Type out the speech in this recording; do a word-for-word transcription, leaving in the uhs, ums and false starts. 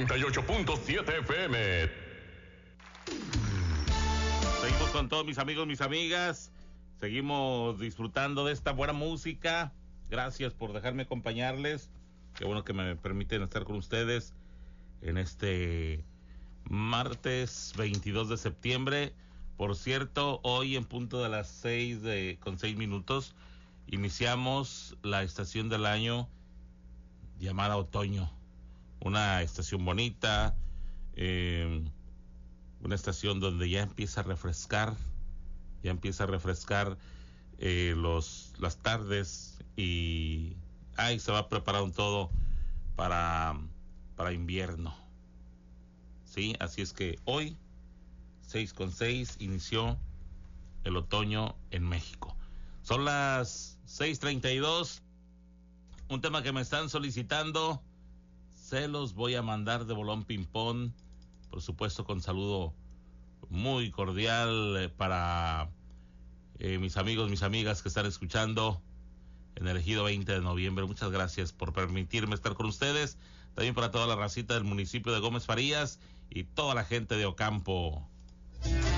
noventa y ocho punto siete F M. Seguimos con todos mis amigos, mis amigas. Seguimos disfrutando de esta buena música. Gracias por dejarme acompañarles. Qué bueno que me permiten estar con ustedes en este martes veintidós de septiembre. Por cierto, hoy en punto de las seis de, con seis minutos, iniciamos la estación del año llamada otoño. Una estación bonita, eh, una estación donde ya empieza a refrescar, ya empieza a refrescar eh, los las tardes y ahí se va preparando todo para, para invierno. Sí, así es que hoy, seis con seis, inició el otoño en México. Son las seis treinta y dos. Un tema que me están solicitando, se los voy a mandar de bolón ping-pong, por supuesto con saludo muy cordial eh, para eh, mis amigos, mis amigas que están escuchando en el Ejido veinte de noviembre. Muchas gracias por permitirme estar con ustedes. También para toda la racita del municipio de Gómez Farías y toda la gente de Ocampo.